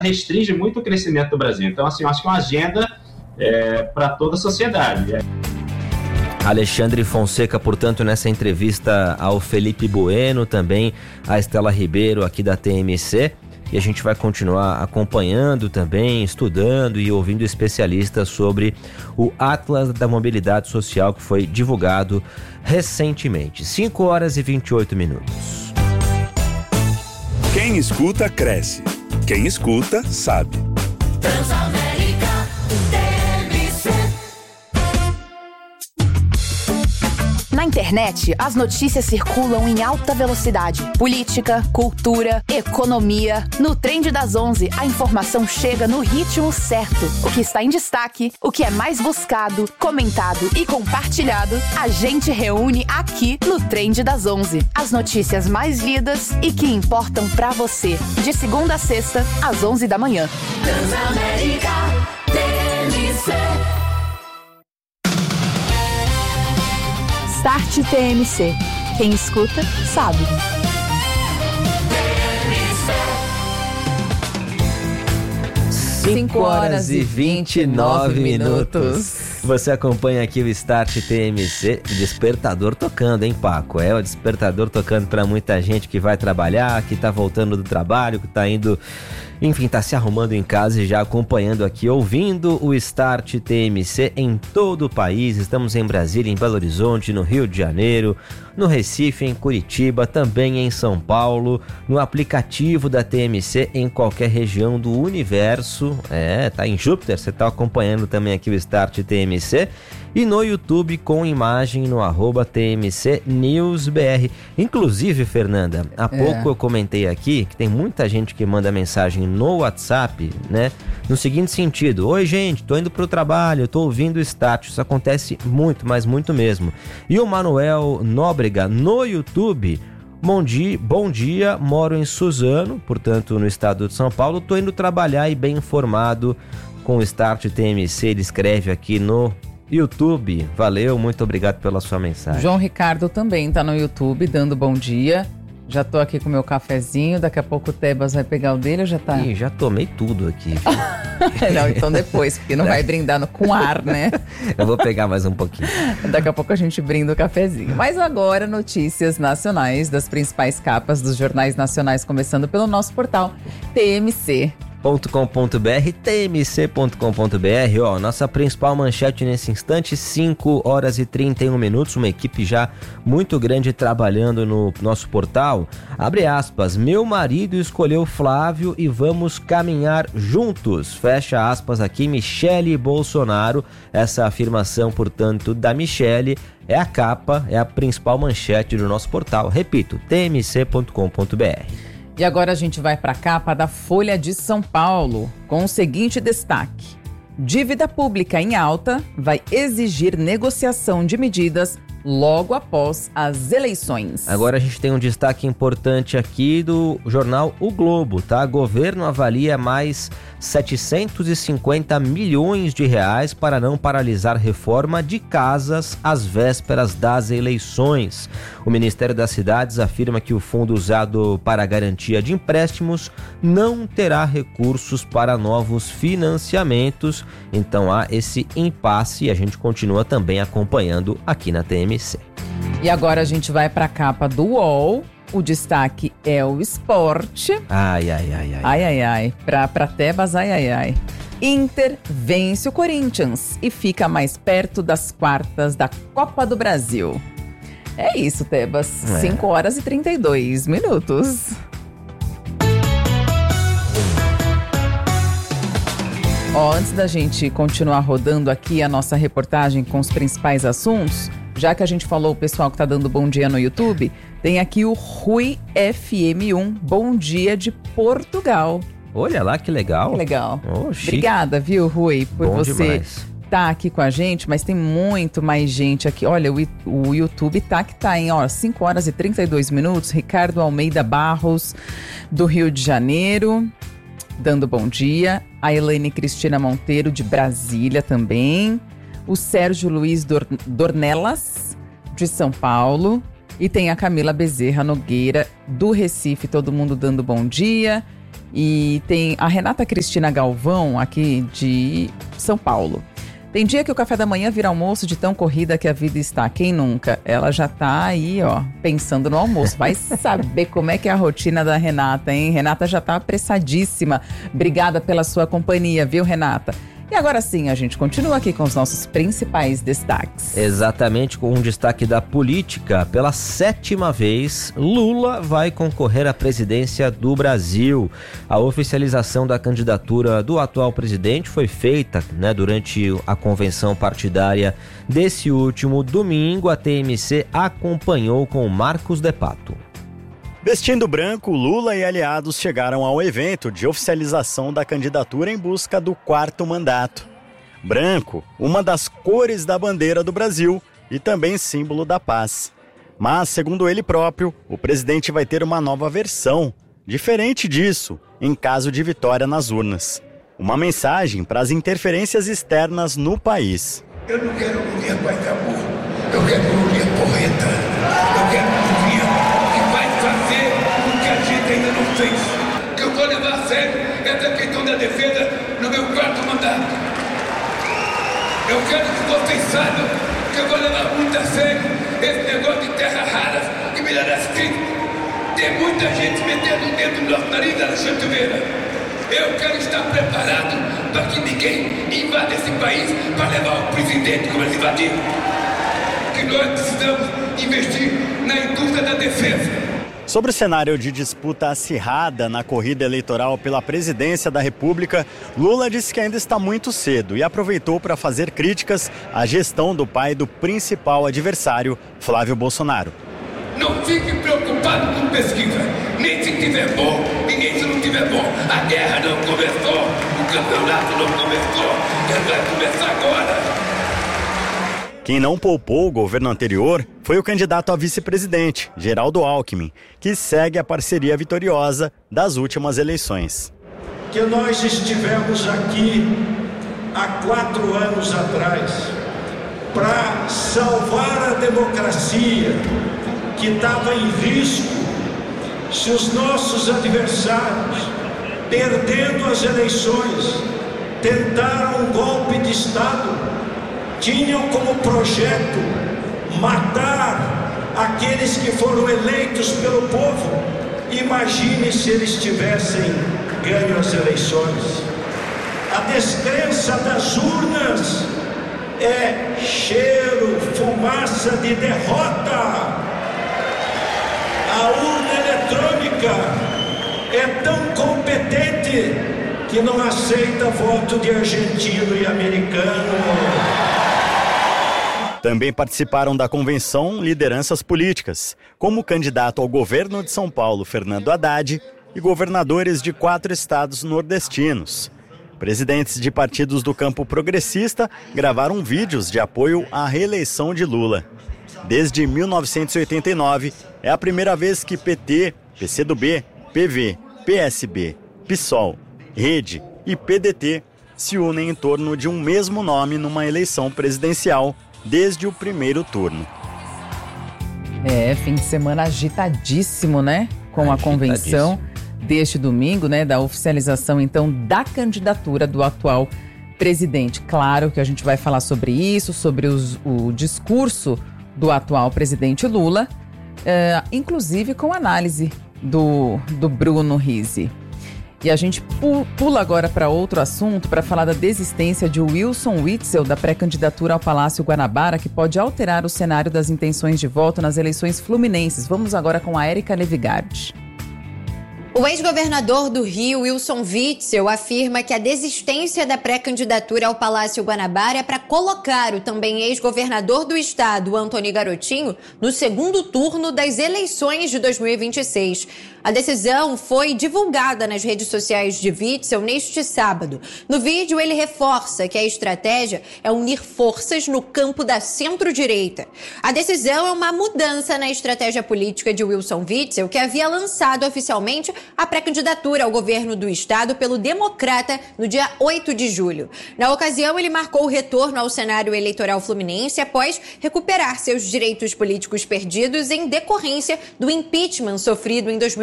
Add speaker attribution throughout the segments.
Speaker 1: restringe muito o crescimento do Brasil. Então, assim, eu acho que é uma agenda para toda a sociedade.
Speaker 2: Alexandre Fonseca, portanto, nessa entrevista ao Felipe Bueno, também a Estela Ribeiro aqui da TMC, e a gente vai continuar acompanhando também, estudando e ouvindo especialistas sobre o Atlas da Mobilidade Social que foi divulgado recentemente. 5 horas e 28 minutos.
Speaker 3: Quem escuta, cresce. Quem escuta, sabe.
Speaker 4: Transamérica TMC.
Speaker 5: Na internet, as notícias circulam em alta velocidade. Política, cultura, economia. No Trend das 11, a informação chega no ritmo certo. O que está em destaque, o que é mais buscado, comentado e compartilhado, a gente reúne aqui no Trend das 11. As notícias mais lidas e que importam pra você. De segunda a sexta, às 11 da manhã.
Speaker 4: Transamérica TMC.
Speaker 5: Start TMC. Quem escuta, sabe.
Speaker 2: 5 horas e 29 minutos. Você acompanha aqui o Start TMC, despertador tocando, hein, Paco? É o despertador tocando para muita gente que vai trabalhar, que tá voltando do trabalho, que tá indo, enfim, tá se arrumando em casa e já acompanhando aqui, ouvindo o Start TMC em todo o país. Estamos em Brasília, em Belo Horizonte, no Rio de Janeiro, no Recife, em Curitiba, também em São Paulo, no aplicativo da TMC em qualquer região do universo. Tá em Júpiter, você tá acompanhando também aqui o Start TMC. E no YouTube com imagem no @TMCNewsBR. Inclusive, Fernanda, há pouco eu comentei aqui que tem muita gente que manda mensagem no WhatsApp, né? No seguinte sentido: oi, gente, tô indo pro trabalho, tô ouvindo o Start. Isso acontece muito, mas muito mesmo. E o Manuel Nóbrega no YouTube: bom dia, moro em Suzano, portanto no estado de São Paulo, tô indo trabalhar e bem informado com o Start TMC. Ele escreve aqui no YouTube. Valeu, muito obrigado pela sua mensagem.
Speaker 6: João Ricardo também tá no YouTube dando bom dia. Já tô aqui com o meu cafezinho, daqui a pouco o Tebas vai pegar o dele ou já tá?
Speaker 2: Ih, já tomei tudo aqui.
Speaker 6: Não, então depois, porque não vai brindar com ar, né?
Speaker 2: Eu vou pegar mais um pouquinho.
Speaker 6: Daqui a pouco a gente brinda o cafezinho. Mas agora, notícias nacionais das principais capas dos jornais nacionais, começando pelo nosso portal TMC.
Speaker 2: .com.br, tmc.com.br, nossa principal manchete nesse instante, 5 horas e 31 minutos, uma equipe já muito grande trabalhando no nosso portal. Abre aspas, meu marido escolheu Flávio e vamos caminhar juntos, fecha aspas aqui, Michele Bolsonaro. Essa afirmação, portanto, da Michele é a capa, é a principal manchete do nosso portal, repito, tmc.com.br.
Speaker 6: E agora a gente vai para a capa da Folha de São Paulo, com o seguinte destaque: dívida pública em alta vai exigir negociação de medidas logo após as eleições.
Speaker 2: Agora a gente tem um destaque importante aqui do jornal O Globo, tá? Governo avalia mais 750 milhões de reais para não paralisar reforma de casas às vésperas das eleições. O Ministério das Cidades afirma que o fundo usado para a garantia de empréstimos não terá recursos para novos financiamentos. Então há esse impasse e a gente continua também acompanhando aqui na TMC.
Speaker 6: E agora a gente vai para a capa do UOL. O destaque é o esporte.
Speaker 2: Ai.
Speaker 6: Pra Tebas, ai. Inter vence o Corinthians e fica mais perto das quartas da Copa do Brasil. É isso, Tebas. 5 horas e 32 minutos. Antes da gente continuar rodando aqui a nossa reportagem com os principais assuntos, já que a gente falou o pessoal que tá dando bom dia no YouTube, tem aqui o Rui FM1, bom dia de Portugal.
Speaker 2: Olha lá que legal.
Speaker 6: Que legal.
Speaker 2: Chique.
Speaker 6: Obrigada, viu, Rui, por
Speaker 2: bom
Speaker 6: você
Speaker 2: demais.
Speaker 6: Tá aqui com a gente, mas tem muito mais gente aqui. Olha, o YouTube tá em 5 horas e 32 minutos. Ricardo Almeida Barros, do Rio de Janeiro, dando bom dia. A Elaine Cristina Monteiro, de Brasília também. O Sérgio Luiz Dornelas, de São Paulo. E tem a Camila Bezerra Nogueira, do Recife, todo mundo dando bom dia. E tem a Renata Cristina Galvão, aqui de São Paulo. Tem dia que o café da manhã vira almoço de tão corrida que a vida está. Quem nunca? Ela já tá aí, ó, pensando no almoço. Vai saber como é que é a rotina da Renata, hein? Renata já tá apressadíssima. Obrigada pela sua companhia, viu, Renata? E agora sim, a gente continua aqui com os nossos principais destaques.
Speaker 2: Exatamente, com um destaque da política. Pela 7ª vez, Lula vai concorrer à presidência do Brasil. A oficialização da candidatura do atual presidente foi feita, durante a convenção partidária desse último domingo. A TMC acompanhou com Marcos de Pato.
Speaker 7: Vestindo branco, Lula e aliados chegaram ao evento de oficialização da candidatura em busca do 4º mandato. Branco, uma das cores da bandeira do Brasil e também símbolo da paz. Mas, segundo ele próprio, o presidente vai ter uma nova versão, diferente disso, em caso de vitória nas urnas. Uma mensagem para as interferências externas no país.
Speaker 8: Eu não quero Lula paz e amor, eu quero Lula porreta, eu quero Lula fazer o que a gente ainda não fez. Que eu vou levar a sério essa questão da defesa no meu 4º mandato. Eu quero que vocês saibam que eu vou levar muito a sério esse negócio de terras raras e minerais quentes. Tem muita gente metendo o dedo no nosso nariz, Alexandre Silveira. Eu quero estar preparado para que ninguém invada esse país para levar o presidente como eles invadiram. Que nós precisamos investir na indústria da defesa.
Speaker 7: Sobre o cenário de disputa acirrada na corrida eleitoral pela presidência da República, Lula disse que ainda está muito cedo e aproveitou para fazer críticas à gestão do pai do principal adversário, Flávio Bolsonaro.
Speaker 8: Não fique preocupado com pesquisa, nem se tiver bom e nem se não tiver bom. A guerra não começou, o campeonato não começou, ele vai começar agora.
Speaker 7: Quem não poupou o governo anterior foi o candidato a vice-presidente, Geraldo Alckmin, que segue a parceria vitoriosa das últimas eleições.
Speaker 8: Que nós estivemos aqui há 4 anos atrás para salvar a democracia que estava em risco se os nossos adversários, perdendo as eleições, tentaram um golpe de Estado. Tinham como projeto matar aqueles que foram eleitos pelo povo. Imagine se eles tivessem ganho as eleições. A descrença das urnas é cheiro, fumaça de derrota. A urna eletrônica é tão competente que não aceita voto de argentino e americano.
Speaker 7: Também participaram da convenção lideranças políticas, como o candidato ao governo de São Paulo, Fernando Haddad, e governadores de 4 estados nordestinos. Presidentes de partidos do campo progressista gravaram vídeos de apoio à reeleição de Lula. Desde 1989, é a primeira vez que PT, PCdoB, PV, PSB, PSOL, Rede e PDT se unem em torno de um mesmo nome numa eleição presidencial desde o primeiro turno.
Speaker 6: Fim de semana agitadíssimo, né? Com a convenção deste domingo, né? Da oficialização, então, da candidatura do atual presidente. Claro que a gente vai falar sobre isso, sobre o discurso do atual presidente Lula, inclusive com análise do Bruno Rizzi. E a gente pula agora para outro assunto para falar da desistência de Wilson Witzel da pré-candidatura ao Palácio Guanabara, que pode alterar o cenário das intenções de voto nas eleições fluminenses. Vamos agora com a Érica Levigardi.
Speaker 9: O ex-governador do Rio, Wilson Witzel, afirma que a desistência da pré-candidatura ao Palácio Guanabara é para colocar o também ex-governador do estado, Antony Garotinho, no segundo turno das eleições de 2026. A decisão foi divulgada nas redes sociais de Witzel neste sábado. No vídeo, ele reforça que a estratégia é unir forças no campo da centro-direita. A decisão é uma mudança na estratégia política de Wilson Witzel, que havia lançado oficialmente a pré-candidatura ao governo do estado pelo Democrata no dia 8 de julho. Na ocasião, ele marcou o retorno ao cenário eleitoral fluminense após recuperar seus direitos políticos perdidos em decorrência do impeachment sofrido em 2018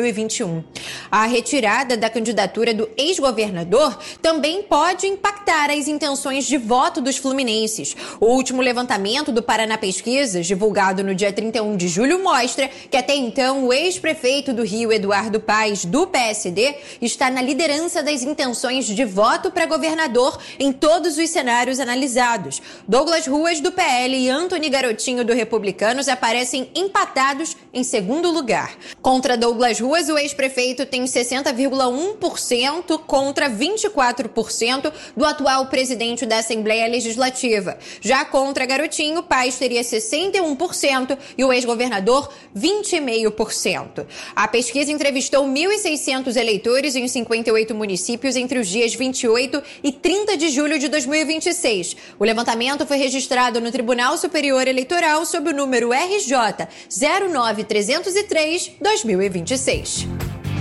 Speaker 9: 2021. A retirada da candidatura do ex-governador também pode impactar as intenções de voto dos fluminenses. O último levantamento do Paraná Pesquisas, divulgado no dia 31 de julho, mostra que até então o ex-prefeito do Rio, Eduardo Paes, do PSD, está na liderança das intenções de voto para governador em todos os cenários analisados. Douglas Ruas, do PL, e Antony Garotinho, do Republicanos, aparecem empatados em segundo lugar. Contra Douglas Ruas, o ex-prefeito tem 60,1% contra 24% do atual presidente da Assembleia Legislativa. Já contra Garotinho, Paes teria 61% e o ex-governador 20,5%. A pesquisa entrevistou 1.600 eleitores em 58 municípios entre os dias 28 e 30 de julho de 2026. O levantamento foi registrado no Tribunal Superior Eleitoral sob o número RJ 09303-2026.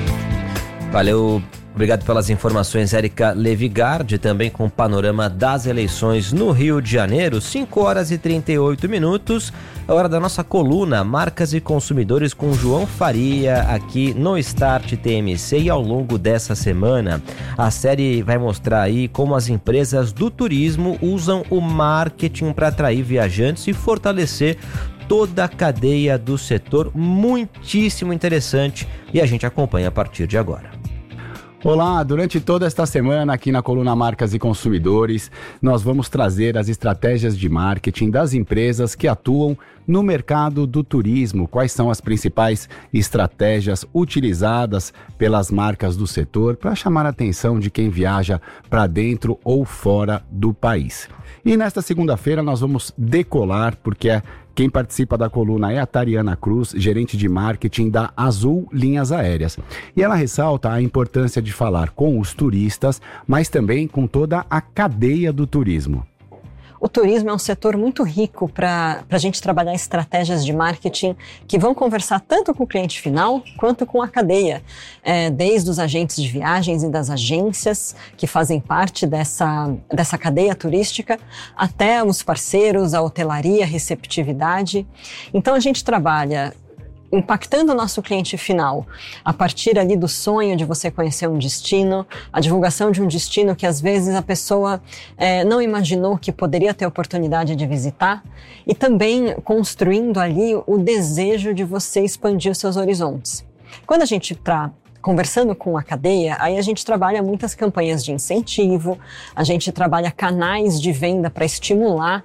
Speaker 2: Valeu, obrigado pelas informações, Érica Levigardi, também com o panorama das eleições no Rio de Janeiro. 5 horas e 38 minutos, é hora da nossa coluna Marcas e Consumidores com João Faria, aqui no Start TMC. E ao longo dessa semana, a série vai mostrar aí como as empresas do turismo usam o marketing para atrair viajantes e fortalecer toda a cadeia do setor. Muitíssimo interessante, e a gente acompanha a partir de agora.
Speaker 10: Olá, durante toda esta semana aqui na coluna Marcas e Consumidores, nós vamos trazer as estratégias de marketing das empresas que atuam no mercado do turismo. Quais são as principais estratégias utilizadas pelas marcas do setor para chamar a atenção de quem viaja para dentro ou fora do país. E nesta segunda-feira nós vamos decolar, porque quem participa da coluna é a Tariana Cruz, gerente de marketing da Azul Linhas Aéreas. E ela ressalta a importância de falar com os turistas, mas também com toda a cadeia do turismo.
Speaker 11: O turismo é um setor muito rico para a gente trabalhar estratégias de marketing que vão conversar tanto com o cliente final quanto com a cadeia, desde os agentes de viagens e das agências que fazem parte dessa cadeia turística, até os parceiros, a hotelaria, a receptividade. Então a gente trabalha impactando o nosso cliente final a partir ali do sonho de você conhecer um destino, a divulgação de um destino que às vezes a pessoa não imaginou que poderia ter oportunidade de visitar, e também construindo ali o desejo de você expandir os seus horizontes. Quando a gente está conversando com a cadeia, aí a gente trabalha muitas campanhas de incentivo, a gente trabalha canais de venda para estimular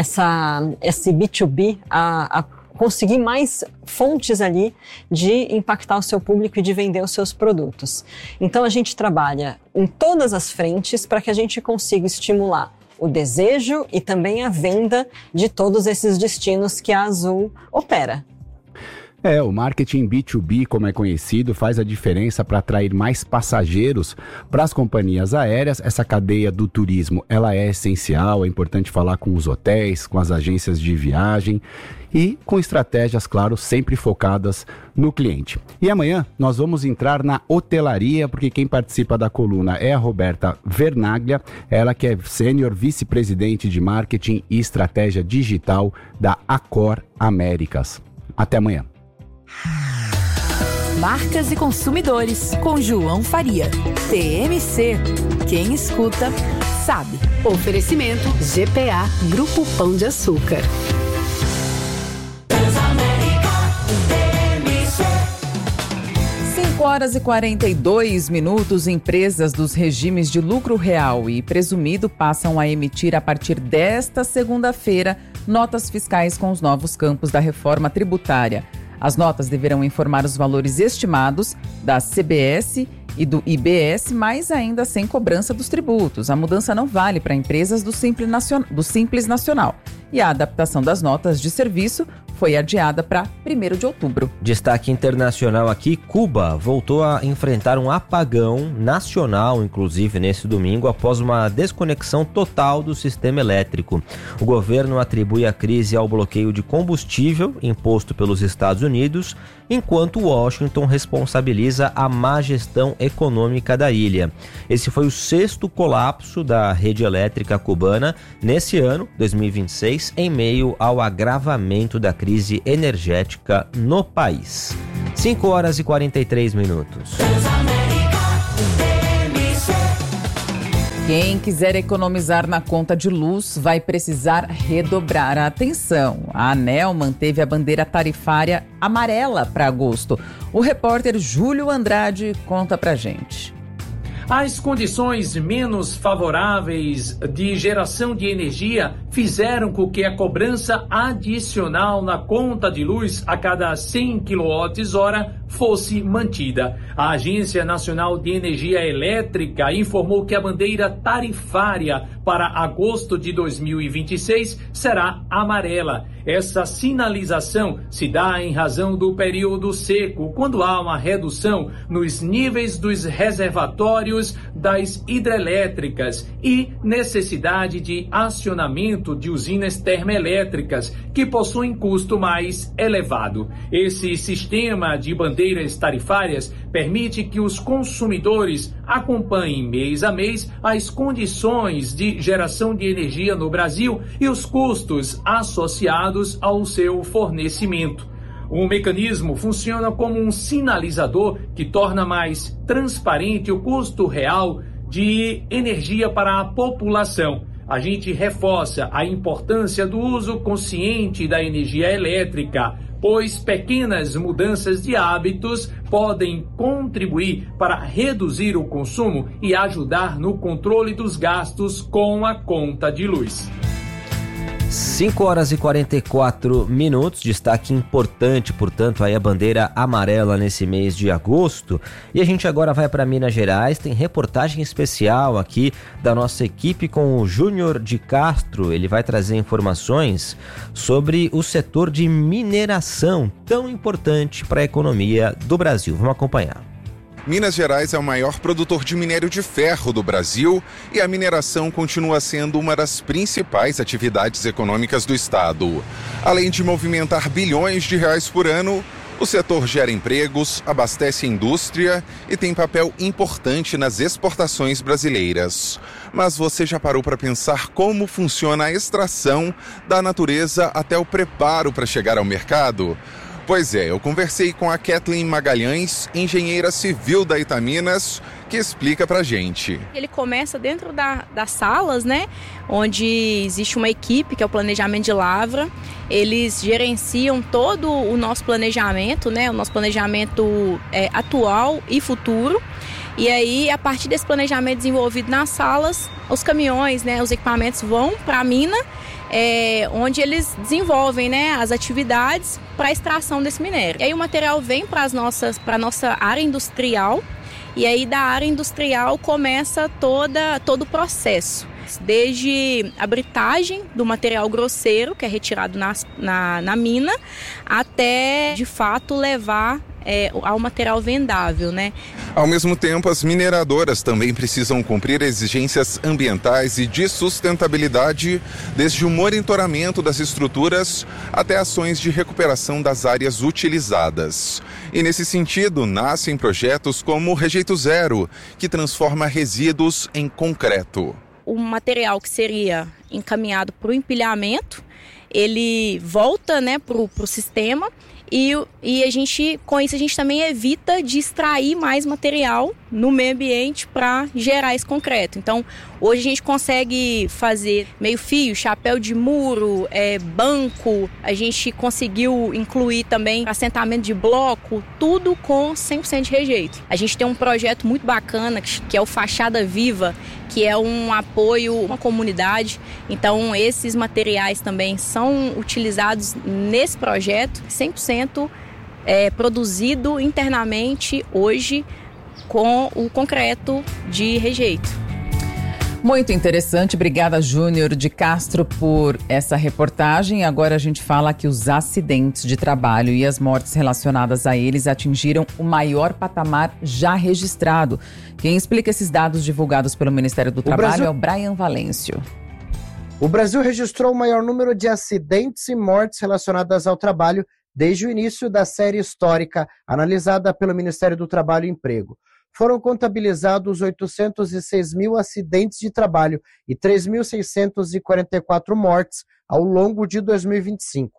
Speaker 11: esse B2B a conseguir mais fontes ali de impactar o seu público e de vender os seus produtos. Então a gente trabalha em todas as frentes para que a gente consiga estimular o desejo e também a venda de todos esses destinos que a Azul opera.
Speaker 10: O marketing B2B, como é conhecido, faz a diferença para atrair mais passageiros para as companhias aéreas. Essa cadeia do turismo, ela é essencial, é importante falar com os hotéis, com as agências de viagem e com estratégias, claro, sempre focadas no cliente. E amanhã nós vamos entrar na hotelaria, porque quem participa da coluna é a Roberta Vernaglia, ela que é Sênior Vice-Presidente de Marketing e Estratégia Digital da Accor Américas. Até amanhã.
Speaker 5: Marcas e Consumidores, com João Faria. TMC. Quem escuta, sabe.
Speaker 12: Oferecimento GPA, Grupo Pão de Açúcar.
Speaker 6: 5 horas e 42 minutos, empresas dos regimes de lucro real e presumido passam a emitir a partir desta segunda-feira notas fiscais com os novos campos da reforma tributária. As notas deverão informar os valores estimados da CBS e do IBS, mas ainda sem cobrança dos tributos. A mudança não vale para empresas do Simples Nacional. E a adaptação das notas de serviço foi adiada para 1º de outubro.
Speaker 2: Destaque internacional aqui, Cuba voltou a enfrentar um apagão nacional, inclusive nesse domingo, após uma desconexão total do sistema elétrico. O governo atribui a crise ao bloqueio de combustível imposto pelos Estados Unidos, enquanto Washington responsabiliza a má gestão econômica da ilha. Esse foi o 6º colapso da rede elétrica cubana nesse ano, 2026, em meio ao agravamento da crise energética no país. 5 horas e 43 minutos.
Speaker 6: Quem quiser economizar na conta de luz vai precisar redobrar a atenção. A ANEEL manteve a bandeira tarifária amarela para agosto. O repórter Júlio Andrade conta pra gente.
Speaker 13: As condições menos favoráveis de geração de energia fizeram com que a cobrança adicional na conta de luz a cada 100 kWh fosse mantida. A Agência Nacional de Energia Elétrica informou que a bandeira tarifária para agosto de 2026 será amarela. Essa sinalização se dá em razão do período seco, quando há uma redução nos níveis dos reservatórios das hidrelétricas e necessidade de acionamento de usinas termoelétricas, que possuem custo mais elevado. Esse sistema de bandeiras tarifárias permite que os consumidores acompanhem mês a mês as condições de geração de energia no Brasil e os custos associados ao seu fornecimento. O mecanismo funciona como um sinalizador que torna mais transparente o custo real de energia para a população. A gente reforça a importância do uso consciente da energia elétrica, pois pequenas mudanças de hábitos podem contribuir para reduzir o consumo e ajudar no controle dos gastos com a conta de luz.
Speaker 2: 5 horas e 44 minutos, destaque importante, portanto, aí a bandeira amarela nesse mês de agosto. E a gente agora vai para Minas Gerais, tem reportagem especial aqui da nossa equipe com o Júnior de Castro. Ele vai trazer informações sobre o setor de mineração, tão importante para a economia do Brasil. Vamos acompanhar.
Speaker 14: Minas Gerais é o maior produtor de minério de ferro do Brasil e a mineração continua sendo uma das principais atividades econômicas do estado. Além de movimentar bilhões de reais por ano, o setor gera empregos, abastece a indústria e tem papel importante nas exportações brasileiras. Mas você já parou para pensar como funciona a extração da natureza até o preparo para chegar ao mercado? Pois é, eu conversei com a Kathleen Magalhães, engenheira civil da Itaminas, que explica pra gente.
Speaker 15: Ele começa dentro das salas, né, onde existe uma equipe, que é o planejamento de lavra. Eles gerenciam todo o nosso planejamento, né, o nosso planejamento atual e futuro. E aí, a partir desse planejamento desenvolvido nas salas, os caminhões, né, os equipamentos vão para a mina, onde eles desenvolvem, né, as atividades para a extração desse minério. E aí o material vem para a nossa área industrial, e aí da área industrial começa todo o processo. Desde a britagem do material grosseiro, que é retirado na mina, até, de fato, levar ao material vendável, né?
Speaker 14: Ao mesmo tempo, as mineradoras também precisam cumprir exigências ambientais e de sustentabilidade, desde o monitoramento das estruturas até ações de recuperação das áreas utilizadas. E nesse sentido, nascem projetos como o Rejeito Zero, que transforma resíduos em concreto.
Speaker 15: O material que seria encaminhado para o empilhamento, ele volta, né, para o sistema. E com isso a gente também evita de extrair mais material no meio ambiente para gerar esse concreto. Então, hoje a gente consegue fazer meio-fio, chapéu de muro, banco. A gente conseguiu incluir também assentamento de bloco, tudo com 100% de rejeito. A gente tem um projeto muito bacana que é o Fachada Viva, que é um apoio a uma comunidade. Então, esses materiais também são utilizados nesse projeto, 100% produzido internamente hoje com o concreto de rejeito.
Speaker 6: Muito interessante, obrigada Júnior de Castro por essa reportagem. Agora a gente fala que os acidentes de trabalho e as mortes relacionadas a eles atingiram o maior patamar já registrado. Quem explica esses dados divulgados pelo Ministério do Trabalho é o Brian Valêncio.
Speaker 16: O Brasil registrou o maior número de acidentes e mortes relacionadas ao trabalho desde o início da série histórica analisada pelo Ministério do Trabalho e Emprego. Foram contabilizados 806 mil acidentes de trabalho e 3.644 mortes ao longo de 2025.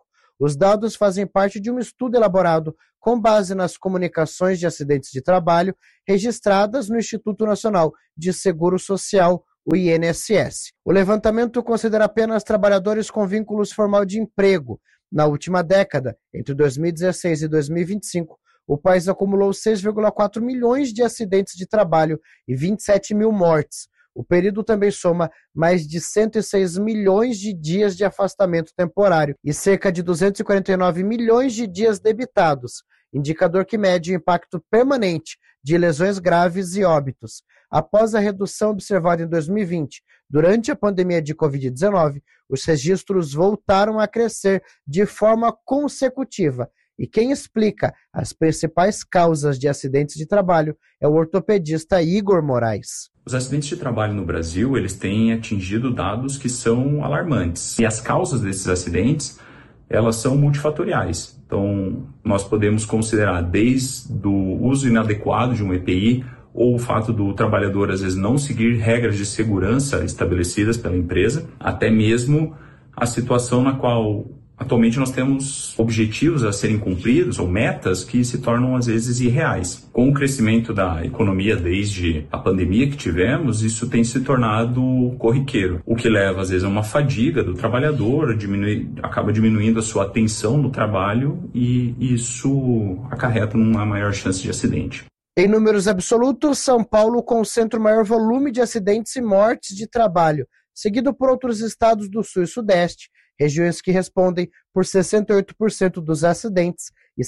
Speaker 16: Os dados fazem parte de um estudo elaborado com base nas comunicações de acidentes de trabalho registradas no Instituto Nacional de Seguro Social, o INSS. O levantamento considera apenas trabalhadores com vínculos formal de emprego. Na última década, entre 2016 e 2025, o país acumulou 6,4 milhões de acidentes de trabalho e 27 mil mortes. O período também soma mais de 106 milhões de dias de afastamento temporário e cerca de 249 milhões de dias debitados, indicador que mede o impacto permanente de lesões graves e óbitos. Após a redução observada em 2020, durante a pandemia de Covid-19, os registros voltaram a crescer de forma consecutiva. E quem explica as principais causas de acidentes de trabalho é o ortopedista Igor Moraes.
Speaker 17: Os acidentes de trabalho no Brasil, eles têm atingido dados que são alarmantes. E as causas desses acidentes, elas são multifatoriais. Então, nós podemos considerar desde o uso inadequado de um EPI, ou o fato do trabalhador, às vezes, não seguir regras de segurança estabelecidas pela empresa, até mesmo a situação na qual atualmente nós temos objetivos a serem cumpridos ou metas que se tornam às vezes irreais. Com o crescimento da economia desde a pandemia que tivemos, isso tem se tornado corriqueiro, o que leva às vezes a uma fadiga do trabalhador, acaba diminuindo a sua atenção no trabalho e isso acarreta numa maior chance de acidente.
Speaker 16: Em números absolutos, São Paulo concentra o maior volume de acidentes e mortes de trabalho, seguido por outros estados do Sul e Sudeste, regiões que respondem por 68% dos acidentes e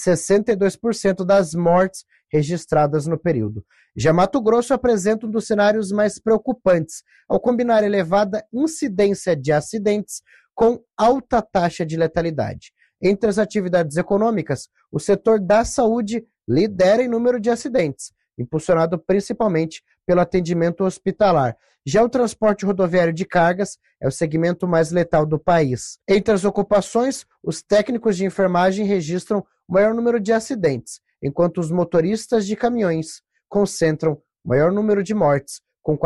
Speaker 16: 62% das mortes registradas no período. Já Mato Grosso apresenta um dos cenários mais preocupantes, ao combinar elevada incidência de acidentes com alta taxa de letalidade. Entre as atividades econômicas, o setor da saúde lidera em número de acidentes, impulsionado principalmente pelo atendimento hospitalar. Já o transporte rodoviário de cargas é o segmento mais letal do país. Entre as ocupações, os técnicos de enfermagem registram o maior número de acidentes, enquanto os motoristas de caminhões concentram o maior número de mortes, com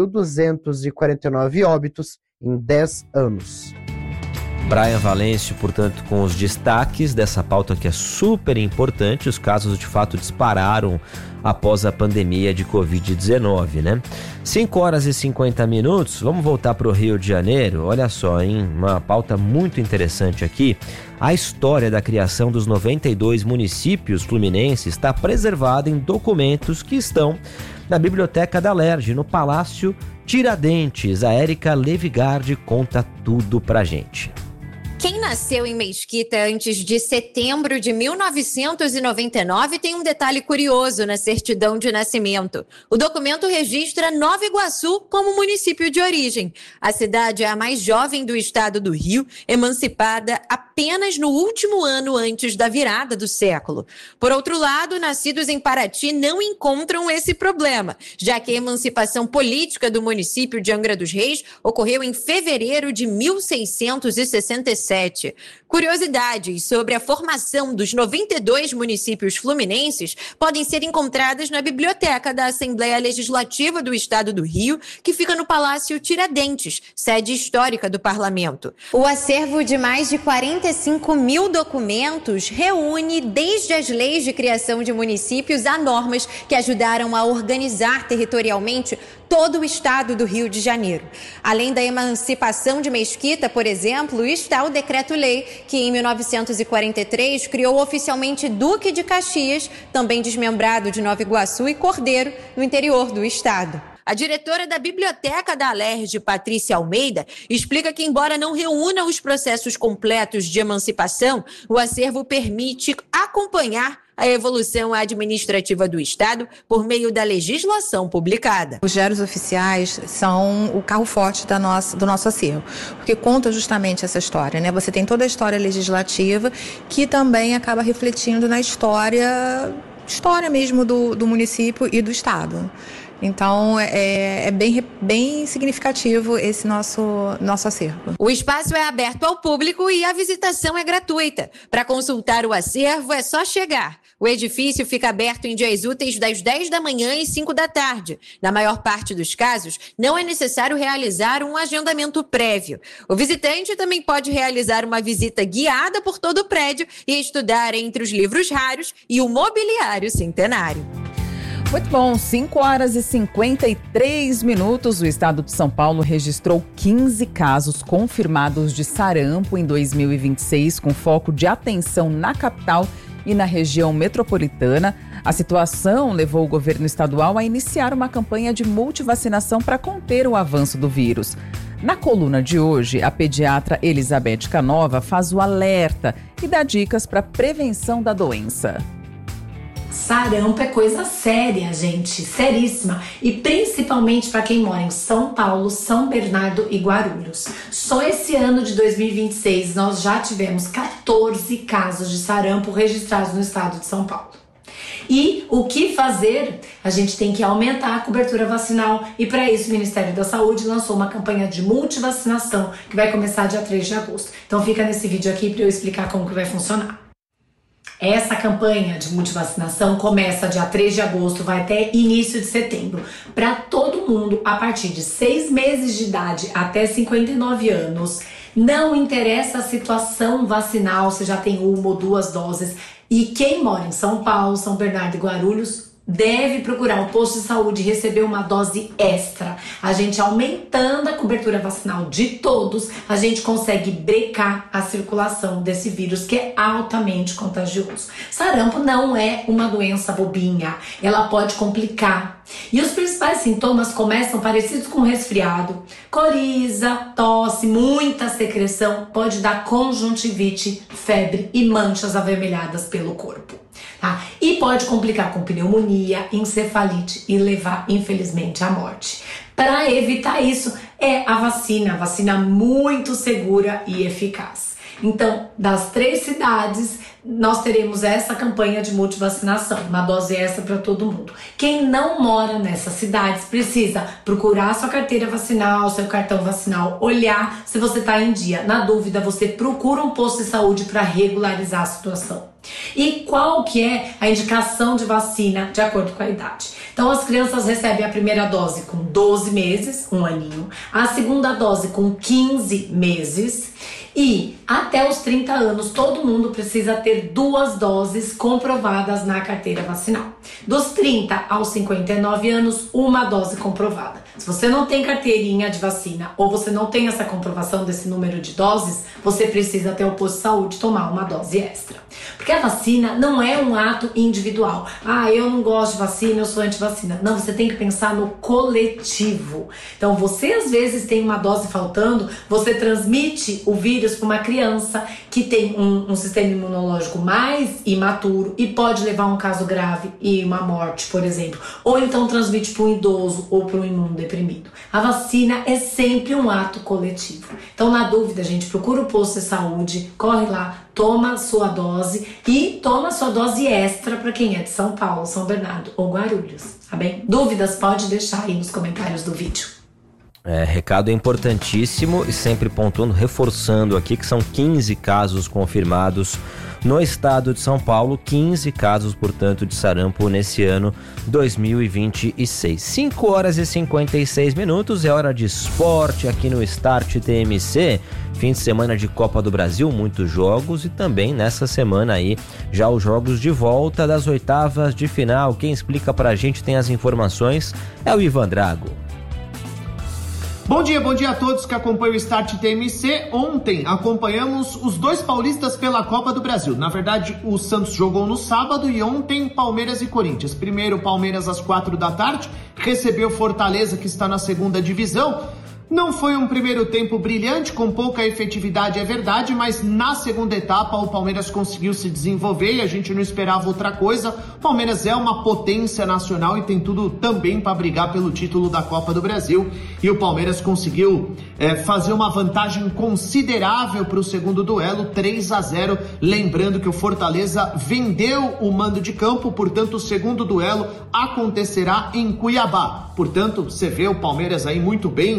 Speaker 16: 4.249 óbitos em 10 anos.
Speaker 2: Brian Valêncio, portanto, com os destaques dessa pauta que é super importante. Os casos de fato dispararam após a pandemia de Covid-19, né? 5 horas e 50 minutos, vamos voltar para o Rio de Janeiro. Olha só, hein? Uma pauta muito interessante aqui. A história da criação dos 92 municípios fluminenses está preservada em documentos que estão na Biblioteca da Alerj, no Palácio Tiradentes. A Érica Levigardi conta tudo pra gente.
Speaker 9: Quem nasceu em Mesquita antes de setembro de 1999 tem um detalhe curioso na certidão de nascimento. O documento registra Nova Iguaçu como município de origem. A cidade é a mais jovem do estado do Rio, emancipada apenas no último ano antes da virada do século. Por outro lado, nascidos em Paraty não encontram esse problema, já que a emancipação política do município de Angra dos Reis ocorreu em fevereiro de 1667. Curiosidades sobre a formação dos 92 municípios fluminenses podem ser encontradas na Biblioteca da Assembleia Legislativa do Estado do Rio, que fica no Palácio Tiradentes, sede histórica do Parlamento.
Speaker 5: O acervo de mais de 45 mil documentos reúne desde as leis de criação de municípios a normas que ajudaram a organizar territorialmente todo o estado do Rio de Janeiro. Além da emancipação de Mesquita, por exemplo, está o Decreto-Lei, que em 1943 criou oficialmente Duque de Caxias, também desmembrado de Nova Iguaçu e Cordeiro, no interior do estado.
Speaker 9: A diretora da Biblioteca da Alerj, Patrícia Almeida, explica que, embora não reúna os processos completos de emancipação, o acervo permite acompanhar a evolução administrativa do Estado por meio da legislação publicada.
Speaker 18: Os diários oficiais são o carro-forte do nosso acervo, porque conta justamente essa história, né? Você tem toda a história legislativa que também acaba refletindo na história mesmo do município e do Estado. Então, é bem significativo esse nosso acervo.
Speaker 9: O espaço é aberto ao público e a visitação é gratuita. Para consultar o acervo, é só chegar. O edifício fica aberto em dias úteis das 10 da manhã e 5 da tarde. Na maior parte dos casos, não é necessário realizar um agendamento prévio. O visitante também pode realizar uma visita guiada por todo o prédio e estudar entre os livros raros e o mobiliário centenário.
Speaker 6: Muito bom, 5 horas e 53 minutos. O estado de São Paulo registrou 15 casos confirmados de sarampo em 2026, com foco de atenção na capital e na região metropolitana. A situação levou o governo estadual a iniciar uma campanha de multivacinação para conter o avanço do vírus. Na coluna de hoje, a pediatra Elizabeth Canova faz o alerta e dá dicas para a prevenção da doença.
Speaker 19: Sarampo é coisa séria, gente, seríssima, e principalmente para quem mora em São Paulo, São Bernardo e Guarulhos. Só esse ano de 2026 nós já tivemos 14 casos de sarampo registrados no estado de São Paulo. E o que fazer? A gente tem que aumentar a cobertura vacinal e para isso o Ministério da Saúde lançou uma campanha de multivacinação que vai começar dia 3 de agosto. Então fica nesse vídeo aqui para eu explicar como que vai funcionar. Essa campanha de multivacinação começa dia 3 de agosto, vai até início de setembro. Para todo mundo, a partir de 6 meses de idade até 59 anos, não interessa a situação vacinal, se já tem 1 ou 2 doses. E quem mora em São Paulo, São Bernardo e Guarulhos, deve procurar o posto de saúde e receber uma dose extra. A gente aumentando a cobertura vacinal de todos, a gente consegue brecar a circulação desse vírus que é altamente contagioso. Sarampo não é uma doença bobinha, ela pode complicar. E os principais sintomas começam parecidos com resfriado, coriza, tosse, muita secreção, pode dar conjuntivite, febre e manchas avermelhadas pelo corpo. Tá? E pode complicar com pneumonia, encefalite e levar, infelizmente, à morte. Para evitar isso, é a vacina muito segura e eficaz. Então, das 3 cidades, nós teremos essa campanha de multivacinação, uma dose extra para todo mundo. Quem não mora nessas cidades precisa procurar sua carteira vacinal, seu cartão vacinal, olhar se você está em dia. Na dúvida, você procura um posto de saúde para regularizar a situação. E qual que é a indicação de vacina de acordo com a idade? Então as crianças recebem a primeira dose com 12 meses, 1 aninho, a segunda dose com 15 meses e até os 30 anos todo mundo precisa ter 2 doses comprovadas na carteira vacinal. Dos 30 aos 59 anos, 1 dose comprovada. Se você não tem carteirinha de vacina ou você não tem essa comprovação desse número de doses, você precisa ter o posto de saúde tomar uma dose extra. Porque a vacina não é um ato individual. Ah, eu não gosto de vacina, eu sou anti-vacina. Não, você tem que pensar no coletivo. Então, você às vezes tem uma dose faltando, você transmite o vírus para uma criança que tem um sistema imunológico mais imaturo e pode levar a um caso grave e uma morte, por exemplo. Ou então transmite para um idoso ou para um imunodeprimido. A vacina é sempre um ato coletivo. Então, na dúvida, a gente procura o posto de saúde, corre lá, toma sua dose e toma sua dose extra para quem é de São Paulo, São Bernardo ou Guarulhos, tá bem? Dúvidas pode deixar aí nos comentários do vídeo.
Speaker 2: Recado importantíssimo e sempre pontuando, reforçando aqui que são 15 casos confirmados no estado de São Paulo, 15 casos, portanto, de sarampo nesse ano 2026. 5 horas e 56 minutos, é hora de esporte aqui no Start TMC. Fim de semana de Copa do Brasil, muitos jogos e também nessa semana aí já os jogos de volta das oitavas de final. Quem explica pra gente, tem as informações, é o Ivan Drago.
Speaker 20: Bom dia a todos que acompanham o Start TMC. Ontem acompanhamos os 2 paulistas pela Copa do Brasil. Na verdade, o Santos jogou no sábado e ontem Palmeiras e Corinthians. Primeiro, Palmeiras às 4 da tarde, recebeu Fortaleza, que está na 2ª divisão. Não foi um primeiro tempo brilhante, com pouca efetividade, é verdade, mas na segunda etapa o Palmeiras conseguiu se desenvolver e a gente não esperava outra coisa. O Palmeiras é uma potência nacional e tem tudo também para brigar pelo título da Copa do Brasil. E o Palmeiras conseguiu fazer uma vantagem considerável para o segundo duelo, 3-0. Lembrando que o Fortaleza vendeu o mando de campo, portanto o segundo duelo acontecerá em Cuiabá. Portanto, você vê o Palmeiras aí muito bem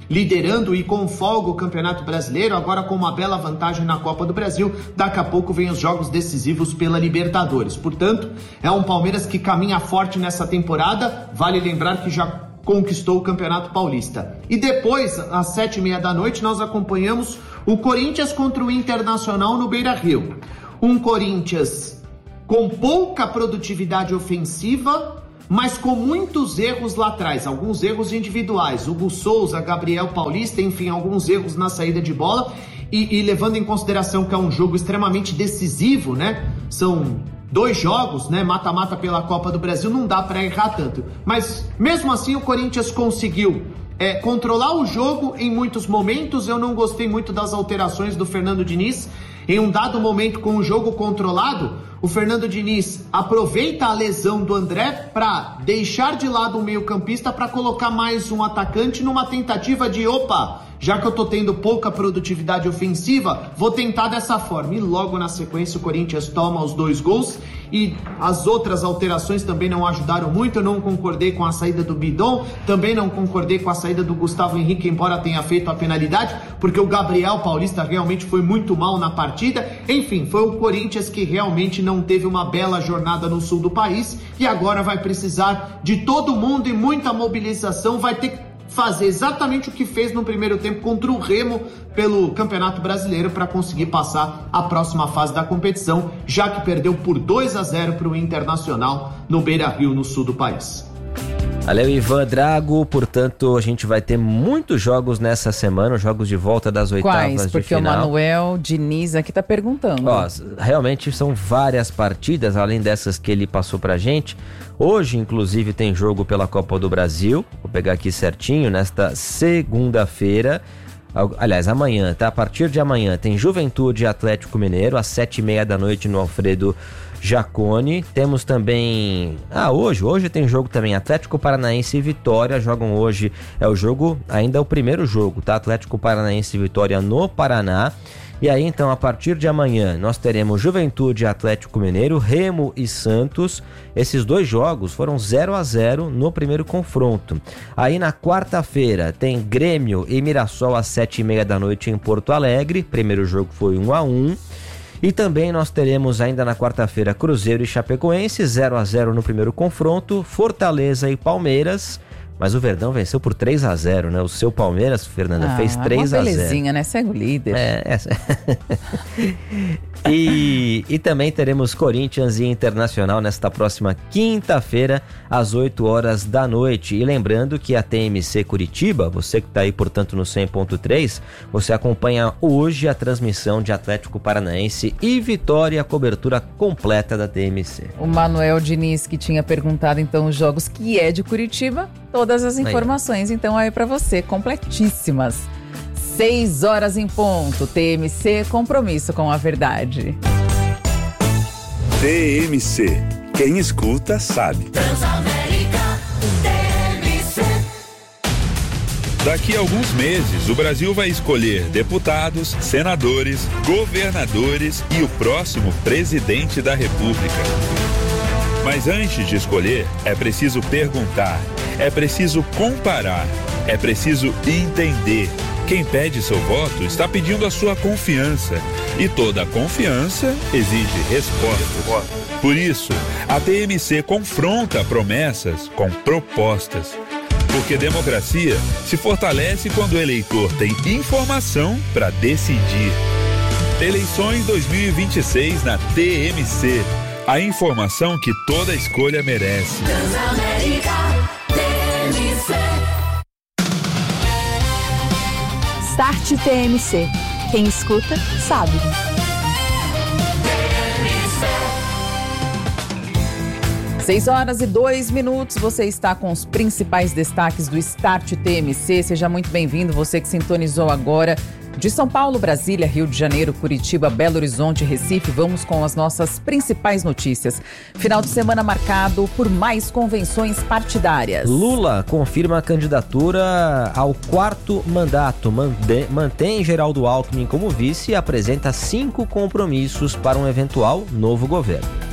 Speaker 20: liderando e com folga o Campeonato Brasileiro, agora com uma bela vantagem na Copa do Brasil. Daqui a pouco vem os jogos decisivos pela Libertadores. Portanto, é um Palmeiras que caminha forte nessa temporada. Vale lembrar que já conquistou o Campeonato Paulista. E depois, às 7h30 da noite, nós acompanhamos o Corinthians contra o Internacional no Beira-Rio. Um Corinthians com pouca produtividade ofensiva, mas com muitos erros lá atrás, alguns erros individuais. Hugo Souza, Gabriel Paulista, enfim, alguns erros na saída de bola. E levando em consideração que é um jogo extremamente decisivo, né? São 2 jogos, né? Mata-mata pela Copa do Brasil, não dá para errar tanto. Mas mesmo assim o Corinthians conseguiu controlar o jogo em muitos momentos. Eu não gostei muito das alterações do Fernando Diniz. Em um dado momento, com o jogo controlado, o Fernando Diniz aproveita a lesão do André para deixar de lado um meio-campista para colocar mais um atacante numa tentativa de, já que eu tô tendo pouca produtividade ofensiva, vou tentar dessa forma. E logo na sequência o Corinthians toma os 2 gols e as outras alterações também não ajudaram muito. Eu não concordei com a saída do Bidon, também não concordei com a saída do Gustavo Henrique, embora tenha feito a penalidade, porque o Gabriel Paulista realmente foi muito mal na partida. Enfim, foi o Corinthians que realmente não teve uma bela jornada no sul do país e agora vai precisar de todo mundo e muita mobilização. Vai ter que fazer exatamente o que fez no primeiro tempo contra o Remo pelo Campeonato Brasileiro para conseguir passar a próxima fase da competição, já que perdeu por 2-0 para o Internacional no Beira-Rio, no sul do país.
Speaker 2: Valeu, Ivan Drago. Portanto, a gente vai ter muitos jogos nessa semana, jogos de volta das oitavas de final.
Speaker 6: Porque o Manuel Diniz aqui tá perguntando.
Speaker 2: Realmente são várias partidas, além dessas que ele passou pra gente. Hoje, inclusive, tem jogo pela Copa do Brasil. Vou pegar aqui certinho, nesta segunda-feira. Aliás, amanhã, tá? A partir de amanhã tem Juventude e Atlético Mineiro, às 7h30 da noite no Alfredo Jaconi. Temos também... Hoje tem jogo também, Atlético Paranaense e Vitória jogam hoje, é o jogo, ainda é o primeiro jogo, tá? Atlético Paranaense e Vitória no Paraná. E aí, então, a partir de amanhã, nós teremos Juventude e Atlético Mineiro, Remo e Santos. Esses 2 jogos foram 0-0 no primeiro confronto. Aí, na quarta-feira, tem Grêmio e Mirassol às 7h30 da noite em Porto Alegre. Primeiro jogo foi 1-1. E também nós teremos ainda na quarta-feira Cruzeiro e Chapecoense, 0-0 no primeiro confronto. Fortaleza e Palmeiras. Mas o Verdão venceu por 3-0, né? O seu Palmeiras, Fernanda, fez 3-0. Uma
Speaker 6: belezinha, né? Segue o líder.
Speaker 2: E também teremos Corinthians e Internacional nesta próxima quinta-feira, às 8h da noite. E lembrando que a TMC Curitiba, você que está aí, portanto, no 100.3, você acompanha hoje a transmissão de Atlético Paranaense e Vitória, a cobertura completa da TMC.
Speaker 6: O Manuel Diniz, que tinha perguntado, então, os jogos que é de Curitiba, todas as informações, então, aí para você, completíssimas. 6h em ponto. TMC, compromisso com a verdade.
Speaker 3: TMC. Quem escuta, sabe.
Speaker 4: Transamérica, TMC.
Speaker 3: Daqui a alguns meses, o Brasil vai escolher deputados, senadores, governadores e o próximo presidente da República. Mas antes de escolher, é preciso perguntar, é preciso comparar, é preciso entender. Quem pede seu voto está pedindo a sua confiança. E toda confiança exige respostas. Por isso, a TMC confronta promessas com propostas. Porque democracia se fortalece quando o eleitor tem informação para decidir. Eleições 2026 na TMC. A informação que toda escolha merece.
Speaker 4: Transamérica, TMC.
Speaker 5: Start TMC. Quem escuta, sabe.
Speaker 6: 6h02, você está com os principais destaques do Start TMC. Seja muito bem-vindo, você que sintonizou agora. De São Paulo, Brasília, Rio de Janeiro, Curitiba, Belo Horizonte, Recife, vamos com as nossas principais notícias. Final de semana marcado por mais convenções partidárias.
Speaker 2: Lula confirma a candidatura ao 4º mandato, mantém Geraldo Alckmin como vice e apresenta 5 compromissos para um eventual novo governo.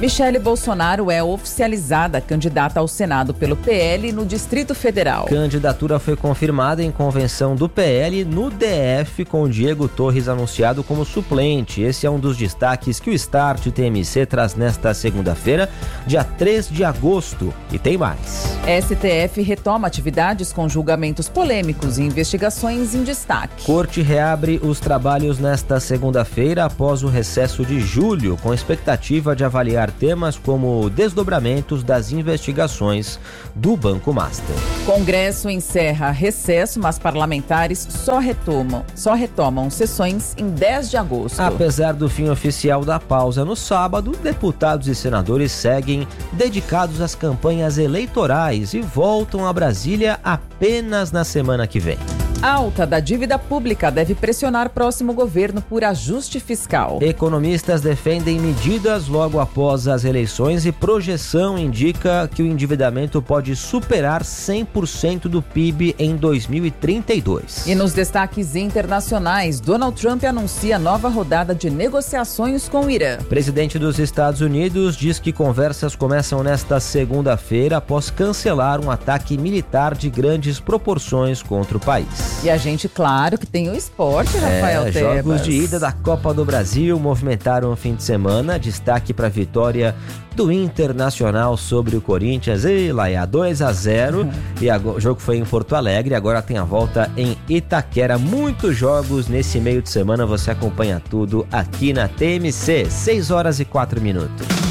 Speaker 6: Michele Bolsonaro é oficializada candidata ao Senado pelo PL no Distrito Federal.
Speaker 2: Candidatura foi confirmada em convenção do PL no DF, com Diego Torres anunciado como suplente. Esse é um dos destaques que o Start TMC traz nesta segunda-feira, dia 3 de agosto. E tem mais.
Speaker 6: STF retoma atividades com julgamentos polêmicos e investigações em destaque.
Speaker 2: Corte reabre os trabalhos nesta segunda-feira após o recesso de julho, com expectativa de avaliar temas como desdobramentos das investigações do Banco Master.
Speaker 6: Congresso encerra recesso, mas parlamentares só retomam sessões em 10 de agosto.
Speaker 2: Apesar do fim oficial da pausa no sábado, deputados e senadores seguem dedicados às campanhas eleitorais e voltam a Brasília apenas na semana que vem.
Speaker 6: Alta da dívida pública deve pressionar próximo governo por ajuste fiscal.
Speaker 2: Economistas defendem medidas logo após as eleições e projeção indica que o endividamento pode superar 100% do PIB em 2032.
Speaker 6: E nos destaques internacionais, Donald Trump anuncia nova rodada de negociações com o Irã.
Speaker 2: O presidente dos Estados Unidos diz que conversas começam nesta segunda-feira após cancelar um ataque militar de grandes proporções contra o país.
Speaker 6: E a gente, claro, que tem o esporte, Rafael Tebas.
Speaker 2: Jogos de ida da Copa do Brasil movimentaram o fim de semana. Destaque para a vitória do Internacional sobre o Corinthians. E lá é 2-0. E o jogo foi em Porto Alegre. Agora tem a volta em Itaquera. Muitos jogos nesse meio de semana. Você acompanha tudo aqui na TMC. 6h04.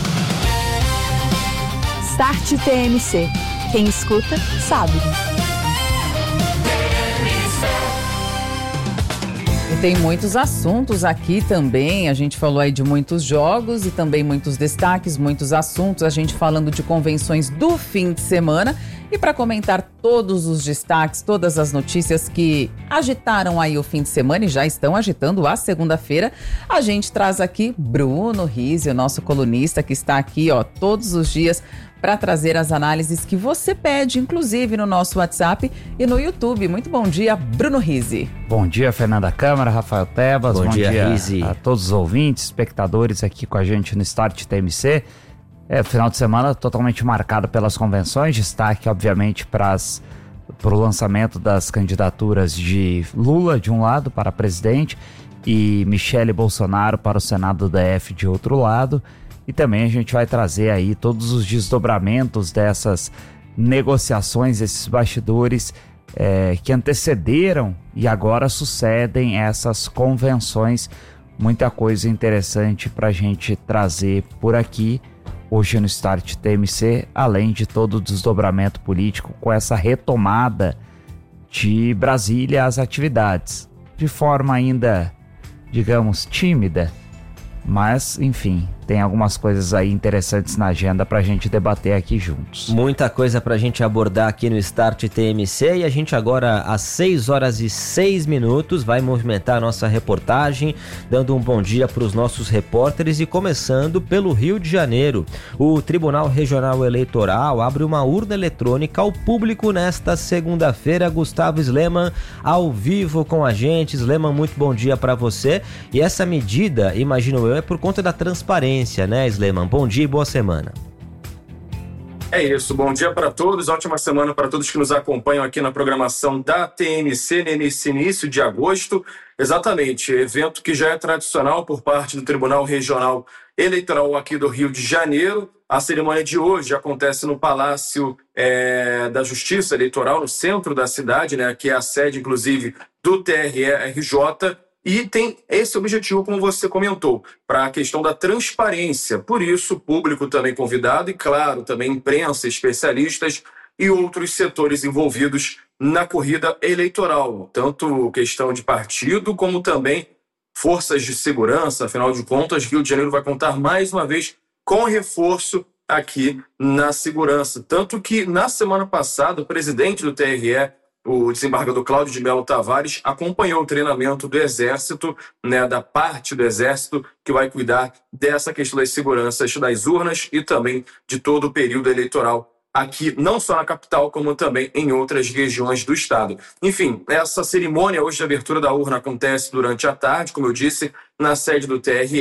Speaker 5: Start TMC. Quem escuta, sabe.
Speaker 6: E tem muitos assuntos aqui também, a gente falou aí de muitos jogos e também muitos destaques, muitos assuntos, a gente falando de convenções do fim de semana. E para comentar todos os destaques, todas as notícias que agitaram aí o fim de semana e já estão agitando a segunda-feira, a gente traz aqui Bruno Rizzi, o nosso colunista que está aqui todos os dias para trazer as análises que você pede, inclusive no nosso WhatsApp e no YouTube. Muito bom dia, Bruno Rizzi.
Speaker 21: Bom dia, Fernanda Câmara, Rafael Tebas. Bom dia, Rizzi. A todos os ouvintes, espectadores aqui com a gente no Start TMC. Final de semana totalmente marcado pelas convenções, destaque obviamente para o lançamento das candidaturas de Lula de um lado para presidente e Michele Bolsonaro para o Senado DF de outro lado. E também a gente vai trazer aí todos os desdobramentos dessas negociações, esses bastidores que antecederam e agora sucedem essas convenções. Muita coisa interessante para a gente trazer por aqui hoje no Start TMC, além de todo o desdobramento político com essa retomada de Brasília às atividades. De forma ainda, digamos, tímida, mas, enfim, tem algumas coisas aí interessantes na agenda pra gente debater aqui juntos.
Speaker 2: Muita coisa pra gente abordar aqui no Start TMC e a gente agora, às 6h06, vai movimentar a nossa reportagem, dando um bom dia pros nossos repórteres e começando pelo Rio de Janeiro. O Tribunal Regional Eleitoral abre uma urna eletrônica ao público nesta segunda-feira. Gustavo Sleman, ao vivo com a gente. Sleman, muito bom dia pra você. E essa medida, imagino eu, é por conta da transparência, né, Sleman? Bom dia e boa semana.
Speaker 22: É isso, bom dia para todos, ótima semana para todos que nos acompanham aqui na programação da TMC nesse início de agosto. Exatamente, evento que já é tradicional por parte do Tribunal Regional Eleitoral aqui do Rio de Janeiro. A cerimônia de hoje acontece no Palácio da Justiça Eleitoral, no centro da cidade, né, que é a sede, inclusive, do TRE-RJ. E tem esse objetivo, como você comentou, para a questão da transparência. Por isso, o público também convidado e, claro, também imprensa, especialistas e outros setores envolvidos na corrida eleitoral. Tanto questão de partido, como também forças de segurança. Afinal de contas, Rio de Janeiro vai contar mais uma vez com reforço aqui na segurança. Tanto que, na semana passada, o presidente do TRE, o desembargador Cláudio de Mello Tavares, acompanhou o treinamento do Exército, né, da parte do Exército que vai cuidar dessa questão das seguranças das urnas e também de todo o período eleitoral aqui, não só na capital, como também em outras regiões do estado. Enfim, essa cerimônia hoje de abertura da urna acontece durante a tarde, como eu disse, na sede do TRE,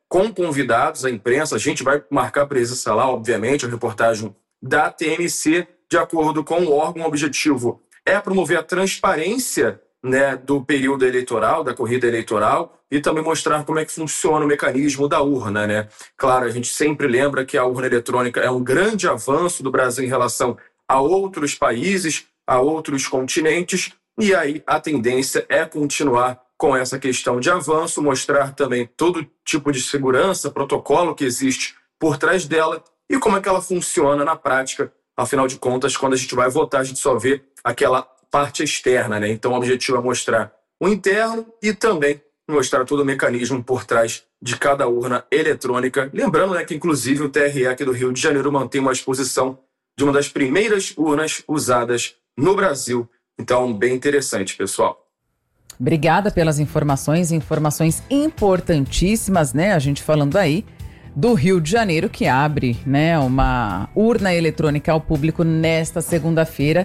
Speaker 22: com convidados, a imprensa. A gente vai marcar presença lá, obviamente, a reportagem da TMC, de acordo com o órgão. O objetivo é promover a transparência, né, do período eleitoral, da corrida eleitoral, e também mostrar como é que funciona o mecanismo da urna, né? Claro, a gente sempre lembra que a urna eletrônica é um grande avanço do Brasil em relação a outros países, a outros continentes, e aí a tendência é continuar com essa questão de avanço, mostrar também todo tipo de segurança, protocolo que existe por trás dela e como é que ela funciona na prática. Afinal de contas, quando a gente vai votar, a gente só vê aquela parte externa, né? Então o objetivo é mostrar o interno e também mostrar todo o mecanismo por trás de cada urna eletrônica. Lembrando, né, que inclusive o TRE aqui do Rio de Janeiro mantém uma exposição de uma das primeiras urnas usadas no Brasil. Então, bem interessante, pessoal.
Speaker 6: Obrigada pelas informações importantíssimas, né? A gente falando aí do Rio de Janeiro, que abre, né, uma urna eletrônica ao público nesta segunda-feira.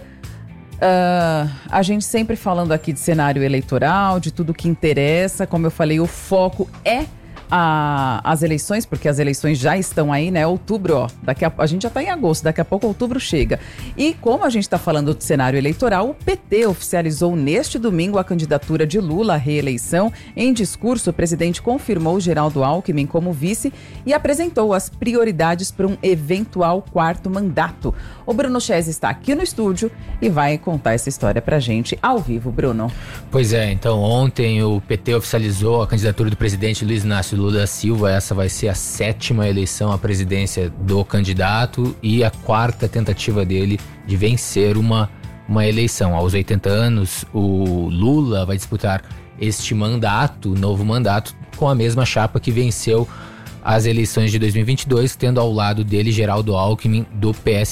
Speaker 6: A gente sempre falando aqui de cenário eleitoral, de tudo que interessa. Como eu falei, o foco é as eleições, porque as eleições já estão aí, né? Outubro, ó, a gente já está em agosto, daqui a pouco outubro chega. E como a gente está falando de cenário eleitoral, o PT oficializou neste domingo a candidatura de Lula à reeleição. Em discurso, o presidente confirmou Geraldo Alckmin como vice e apresentou as prioridades para um eventual quarto mandato. O Bruno Chessi está aqui no estúdio e vai contar essa história pra gente ao vivo, Bruno.
Speaker 1: Pois é, então ontem o PT oficializou a candidatura do presidente Luiz Inácio Lula da Silva. Essa vai ser a 7ª eleição à presidência do candidato e a 4ª tentativa dele de vencer uma eleição. Aos 80 anos, o Lula vai disputar este mandato, novo mandato, com a mesma chapa que venceu as eleições de 2022, tendo ao lado dele Geraldo Alckmin do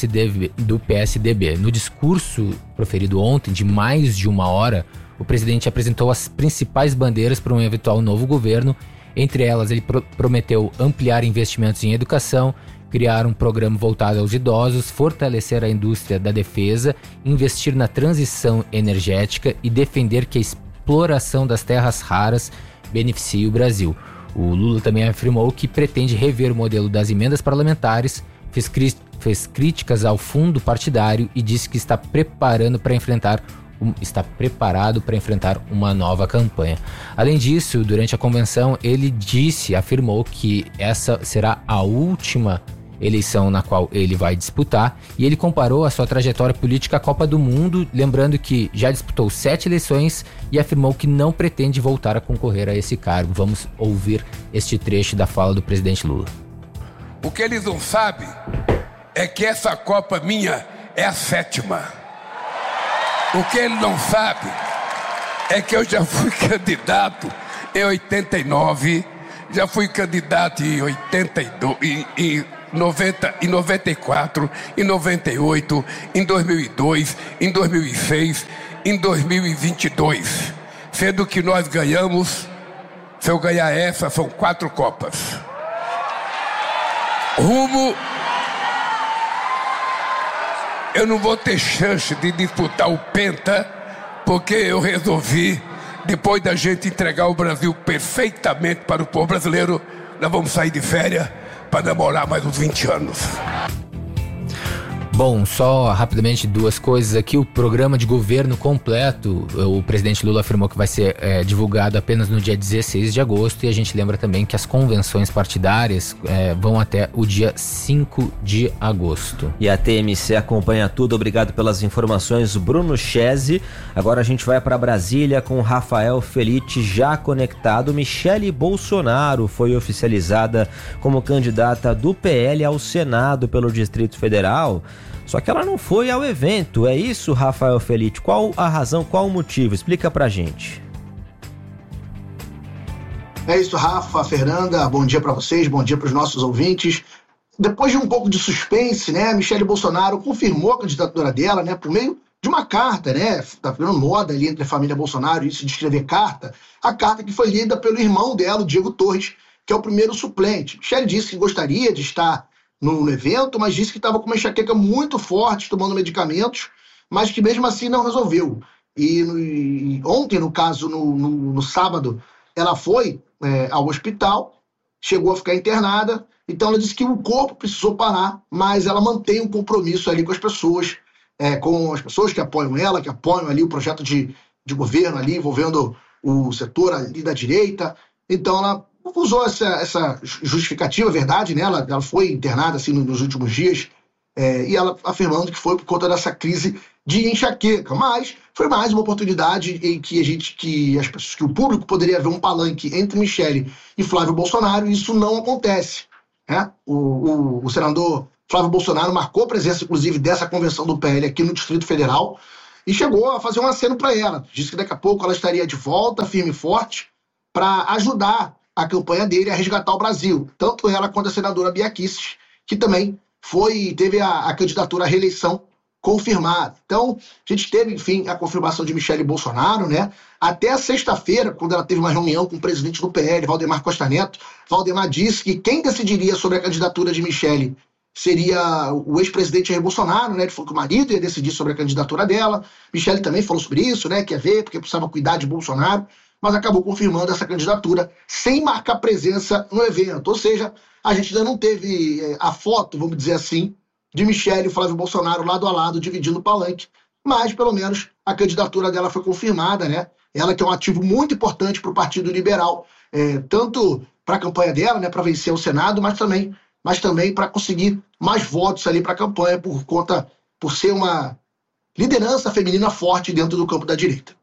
Speaker 1: PSDB. No discurso proferido ontem, de mais de 1 hora, o presidente apresentou as principais bandeiras para um eventual novo governo. Entre elas, ele prometeu ampliar investimentos em educação, criar um programa voltado aos idosos, fortalecer a indústria da defesa, investir na transição energética e defender que a exploração das terras raras beneficie o Brasil. O Lula também afirmou que pretende rever o modelo das emendas parlamentares, fez críticas ao fundo partidário e disse que está preparado para enfrentar uma nova campanha. Além disso, durante a convenção, ele afirmou que essa será a última eleição na qual ele vai disputar, e ele comparou a sua trajetória política à Copa do Mundo, lembrando que já disputou 7 eleições e afirmou que não pretende voltar a concorrer a esse cargo. Vamos ouvir este trecho da fala do presidente Lula.
Speaker 8: O que eles não sabem é que essa Copa minha é a 7ª. O que ele não sabe é que eu já fui candidato em 89, já fui candidato em 82, em 94, em 98, em 2002, em 2006, em 2022. Sendo que nós ganhamos, se eu ganhar essa, são 4 Copas. Eu não vou ter chance de disputar o Penta, porque eu resolvi, depois da gente entregar o Brasil perfeitamente para o povo brasileiro, nós vamos sair de férias para namorar mais uns 20 anos.
Speaker 1: Bom, só rapidamente 2 coisas aqui. O programa de governo completo, o presidente Lula afirmou que vai ser divulgado apenas no dia 16 de agosto, e a gente lembra também que as convenções partidárias vão até o dia 5 de agosto.
Speaker 2: E a TMC acompanha tudo. Obrigado pelas informações, Bruno Chessi. Agora a gente vai para Brasília com Rafael Felitti já conectado. Michele Bolsonaro foi oficializada como candidata do PL ao Senado pelo Distrito Federal. Só que ela não foi ao evento, é isso, Rafael Felitti? Qual a razão, qual o motivo? Explica pra gente.
Speaker 23: É isso, Rafa, Fernanda, bom dia pra vocês, bom dia pros nossos ouvintes. Depois de um pouco de suspense, né, a Michele Bolsonaro confirmou a candidatura dela, né, por meio de uma carta, né, tá virando moda ali entre a família Bolsonaro, isso de escrever carta, a carta que foi lida pelo irmão dela, o Diego Torres, que é o primeiro suplente. Michele disse que gostaria de estar no evento, mas disse que estava com uma enxaqueca muito forte, tomando medicamentos, mas que mesmo assim não resolveu. E ontem, no caso, no sábado, ela foi ao hospital chegou a ficar internada. Então ela disse que o corpo precisou parar, mas ela mantém um compromisso ali com as pessoas que apoiam ela, que apoiam ali o projeto de governo ali, envolvendo o setor ali da direita. Então ela usou essa justificativa, verdade, né? Ela foi internada assim, nos últimos dias, e ela afirmando que foi por conta dessa crise de enxaqueca, mas foi mais uma oportunidade em que o público poderia ver um palanque entre Michele e Flávio Bolsonaro, e isso não acontece, né? O senador Flávio Bolsonaro marcou presença, inclusive, dessa convenção do PL aqui no Distrito Federal e chegou a fazer um aceno para ela. Disse que daqui a pouco ela estaria de volta, firme e forte, para ajudar a campanha dele a resgatar o Brasil. Tanto ela quanto a senadora Bia Kicis, que também teve a candidatura à reeleição confirmada. Então, a gente teve, enfim, a confirmação de Michele Bolsonaro, né? Até a sexta-feira, quando ela teve uma reunião com o presidente do PL, Valdemar Costa Neto, Valdemar disse que quem decidiria sobre a candidatura de Michele seria o ex-presidente Jair Bolsonaro, né? Ele falou que o marido ia decidir sobre a candidatura dela. Michele também falou sobre isso, né? Quer ver, porque precisava cuidar de Bolsonaro, mas acabou confirmando essa candidatura sem marcar presença no evento. Ou seja, a gente ainda não teve a foto, vamos dizer assim, de Michele e Flávio Bolsonaro lado a lado, dividindo o palanque, mas pelo menos a candidatura dela foi confirmada, né? Ela que é um ativo muito importante para o Partido Liberal, tanto para a campanha dela, né, para vencer o Senado, mas também para conseguir mais votos ali para a campanha, por ser uma liderança feminina forte dentro do campo da direita.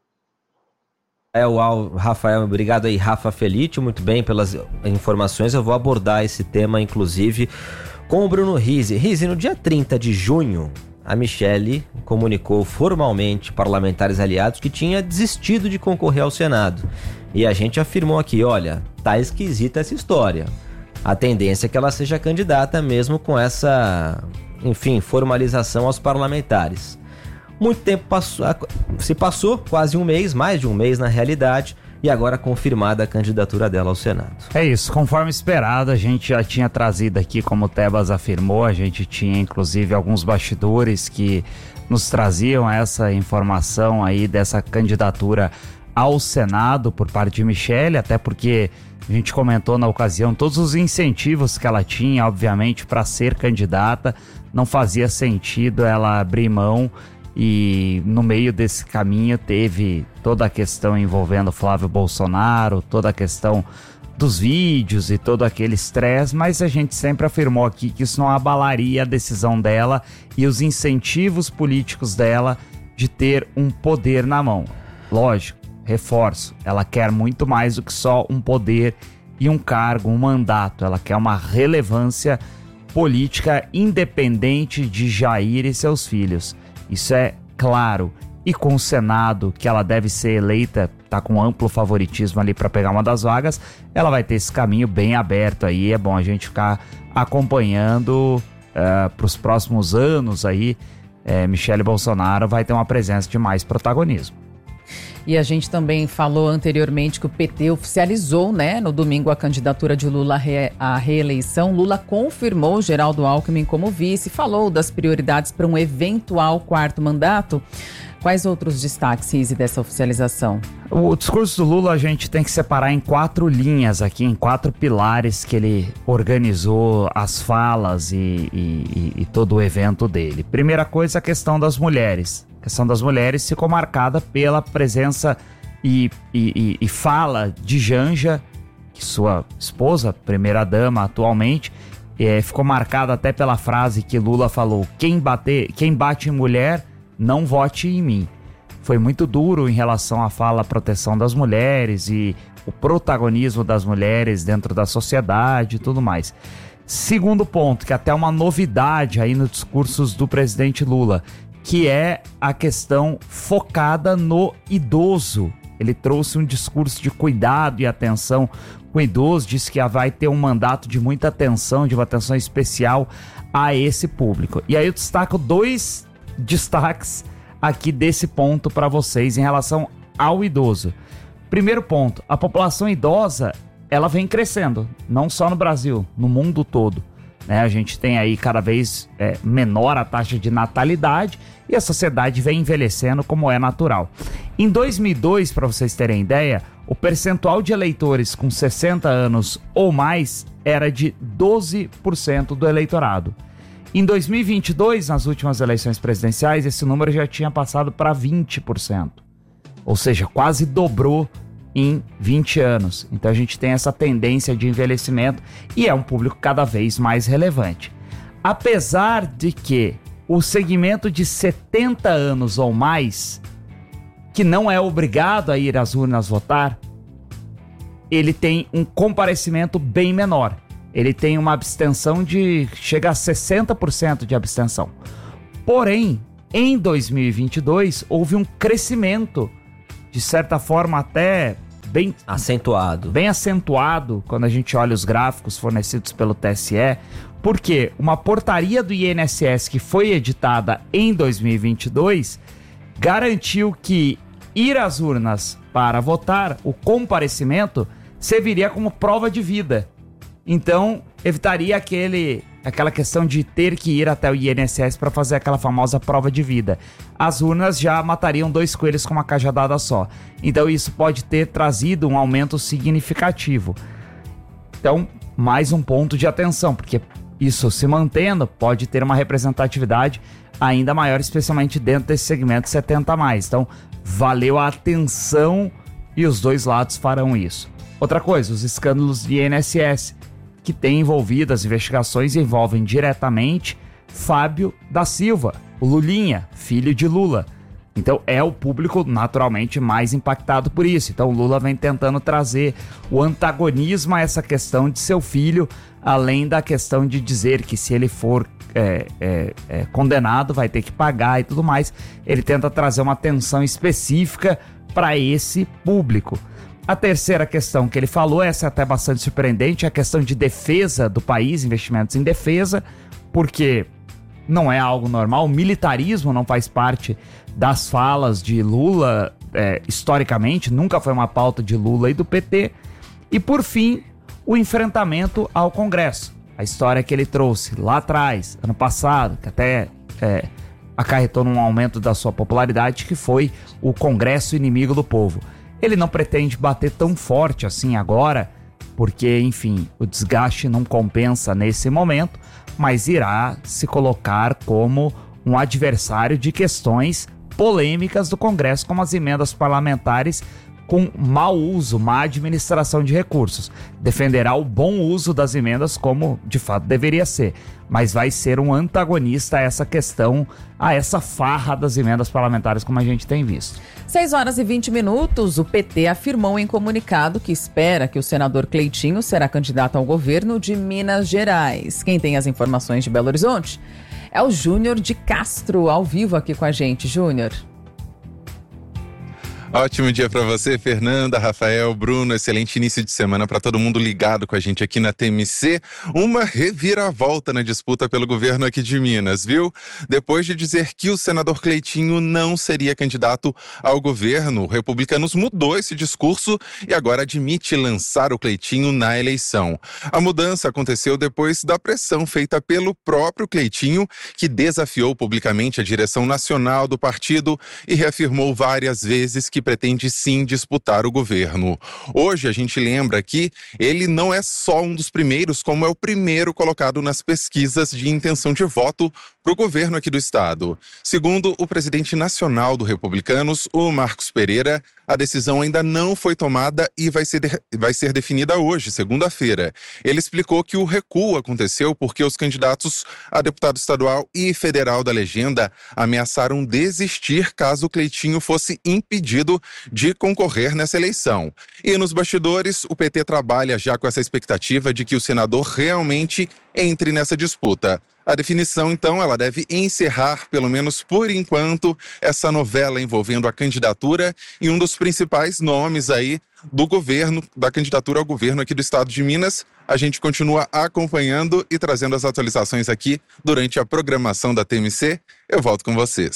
Speaker 2: Rafael, obrigado aí, Rafa Felite, muito bem pelas informações. Eu vou abordar esse tema, inclusive, com o Bruno Rizzi. Rizzi, no dia 30 de junho, a Michele comunicou formalmente parlamentares aliados que tinha desistido de concorrer ao Senado. E a gente afirmou aqui, olha, tá esquisita essa história. A tendência é que ela seja candidata mesmo com essa, enfim, formalização aos parlamentares. Muito tempo se passou, quase um mês, mais de um mês na realidade, e agora confirmada a candidatura dela ao Senado.
Speaker 21: É isso, conforme esperado, a gente já tinha trazido aqui, como o Tebas afirmou, a gente tinha inclusive alguns bastidores que nos traziam essa informação aí dessa candidatura ao Senado por parte de Michele, até porque a gente comentou na ocasião todos os incentivos que ela tinha, obviamente, para ser candidata, não fazia sentido ela abrir mão. E no meio desse caminho teve toda a questão envolvendo Flávio Bolsonaro, toda a questão dos vídeos e todo aquele estresse, mas a gente sempre afirmou aqui que isso não abalaria a decisão dela e os incentivos políticos dela de ter um poder na mão. Lógico, reforço, ela quer muito mais do que só um poder e um cargo, um mandato, ela quer uma relevância política independente de Jair e seus filhos. Isso é claro. E com o Senado, que ela deve ser eleita, tá com amplo favoritismo ali para pegar uma das vagas, ela vai ter esse caminho bem aberto aí. É bom a gente ficar acompanhando para os próximos anos aí. Michele Bolsonaro vai ter uma presença de mais protagonismo.
Speaker 6: E a gente também falou anteriormente que o PT oficializou, né, no domingo a candidatura de Lula à reeleição. Lula confirmou Geraldo Alckmin como vice, falou das prioridades para um eventual quarto mandato. Quais outros destaques, Rizzi, dessa oficialização?
Speaker 21: O discurso do Lula a gente tem que separar em 4 linhas aqui, em 4 pilares que ele organizou as falas e todo o evento dele. Primeira coisa, a questão das mulheres. A questão das mulheres ficou marcada pela presença e fala de Janja, que sua esposa, primeira-dama atualmente, ficou marcada até pela frase que Lula falou: quem bate em mulher, não vote em mim. Foi muito duro em relação à fala à proteção das mulheres e o protagonismo das mulheres dentro da sociedade e tudo mais. Segundo ponto, que até uma novidade aí nos discursos do presidente Lula, que é a questão focada no idoso. Ele trouxe um discurso de cuidado e atenção com o idoso, disse que vai ter um mandato de muita atenção, de uma atenção especial a esse público. E aí eu destaco 2 destaques aqui desse ponto para vocês em relação ao idoso. Primeiro ponto, a população idosa, ela vem crescendo, não só no Brasil, no mundo todo. né? A gente tem aí cada vez menor a taxa de natalidade e a sociedade vem envelhecendo como é natural. Em 2002, para vocês terem ideia, o percentual de eleitores com 60 anos ou mais era de 12% do eleitorado. Em 2022, nas últimas eleições presidenciais, esse número já tinha passado para 20%. Ou seja, quase dobrou em 20 anos. Então a gente tem essa tendência de envelhecimento e é um público cada vez mais relevante. Apesar de que o segmento de 70 anos ou mais, que não é obrigado a ir às urnas votar, ele tem um comparecimento bem menor. Ele tem uma abstenção chega a 60% de abstenção. Porém, em 2022, houve um crescimento, de certa forma até bem acentuado, quando a gente olha os gráficos fornecidos pelo TSE, porque uma portaria do INSS que foi editada em 2022 garantiu que ir às urnas para votar, o comparecimento, serviria como prova de vida. Então, evitaria aquela questão de ter que ir até o INSS para fazer aquela famosa prova de vida. As urnas já matariam 2 coelhos com uma cajadada só. Então, isso pode ter trazido um aumento significativo. Então, mais um ponto de atenção, porque isso se mantendo pode ter uma representatividade ainda maior, especialmente dentro desse segmento 70 a mais. Então, valeu a atenção e os dois lados farão isso. Outra coisa, os escândalos de INSS, que têm envolvido, as investigações envolvem diretamente Fábio da Silva, o Lulinha, filho de Lula. Então é o público naturalmente mais impactado por isso. Então o Lula vem tentando trazer o antagonismo a essa questão de seu filho, além da questão de dizer que se ele for condenado vai ter que pagar e tudo mais. Ele tenta trazer uma atenção específica para esse público. A terceira questão que ele falou, essa é até bastante surpreendente, é a questão de defesa do país, investimentos em defesa, porque não é algo normal, o militarismo não faz parte das falas de Lula, historicamente, nunca foi uma pauta de Lula e do PT. E por fim, o enfrentamento ao Congresso, a história que ele trouxe lá atrás, ano passado, que até acarretou num aumento da sua popularidade, que foi o Congresso inimigo do povo. Ele não pretende bater tão forte assim agora, porque, enfim, o desgaste não compensa nesse momento, mas irá se colocar como um adversário de questões polêmicas do Congresso, como as emendas parlamentares com mau uso, má administração de recursos. Defenderá o bom uso das emendas como de fato deveria ser, mas vai ser um antagonista a essa questão, a essa farra das emendas parlamentares, como a gente tem visto.
Speaker 6: 6h20, o PT afirmou em comunicado que espera que o senador Cleitinho será candidato ao governo de Minas Gerais. Quem tem as informações de Belo Horizonte é o Júnior de Castro, ao vivo aqui com a gente. Júnior.
Speaker 14: Ótimo dia para você, Fernanda, Rafael, Bruno. Excelente início de semana para todo mundo ligado com a gente aqui na TMC. Uma reviravolta na disputa pelo governo aqui de Minas, viu? Depois de dizer que o senador Cleitinho não seria candidato ao governo, o Republicanos mudou esse discurso e agora admite lançar o Cleitinho na eleição. A mudança aconteceu depois da pressão feita pelo próprio Cleitinho, que desafiou publicamente a direção nacional do partido e reafirmou várias vezes que pretende sim disputar o governo. Hoje a gente lembra que ele não é só um dos primeiros, como é o primeiro colocado nas pesquisas de intenção de voto para o governo aqui do estado. Segundo o presidente nacional do Republicanos, o Marcos Pereira, a decisão ainda não foi tomada e vai ser definida hoje, segunda-feira. Ele explicou que o recuo aconteceu porque os candidatos a deputado estadual e federal da legenda ameaçaram desistir caso o Cleitinho fosse impedido de concorrer nessa eleição. E nos bastidores, o PT trabalha já com essa expectativa de que o senador realmente entre nessa disputa. A definição, então, ela deve encerrar, pelo menos por enquanto, essa novela envolvendo a candidatura e um dos principais nomes aí do governo, da candidatura ao governo aqui do estado de Minas. A gente continua acompanhando e trazendo as atualizações aqui durante a programação da TMC. Eu volto com vocês.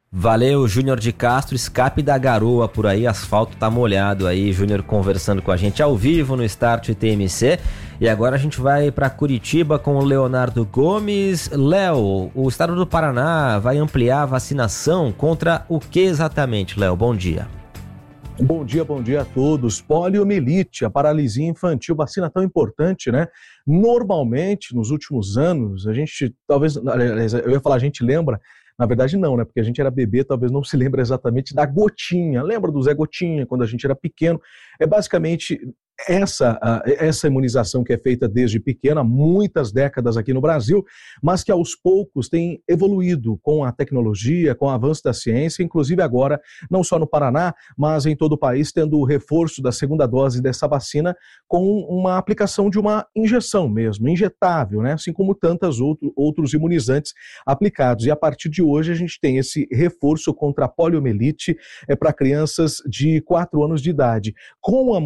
Speaker 2: Valeu, Júnior de Castro, escape da garoa por aí, asfalto tá molhado aí, Júnior conversando com a gente ao vivo no Start TMC. E agora a gente vai para Curitiba com o Leonardo Gomes. Léo, o estado do Paraná vai ampliar a vacinação contra o que exatamente, Léo? Bom dia.
Speaker 7: Bom dia a todos. Poliomielite, a paralisia infantil, vacina tão importante, né? Normalmente, nos últimos anos, a gente, talvez, eu ia falar, a gente lembra, na verdade não, né? Porque a gente era bebê, talvez não se lembra exatamente da gotinha. Lembra do Zé Gotinha, quando a gente era pequeno? É basicamente essa imunização que é feita desde pequena, há muitas décadas aqui no Brasil, mas que aos poucos tem evoluído com a tecnologia, com o avanço da ciência, inclusive agora, não só no Paraná, mas em todo o país, tendo o reforço da segunda dose dessa vacina com uma aplicação de uma injeção mesmo, injetável, né? Assim como tantos outros imunizantes aplicados. E a partir de hoje a gente tem esse reforço contra a poliomielite para crianças de 4 anos de idade. Com a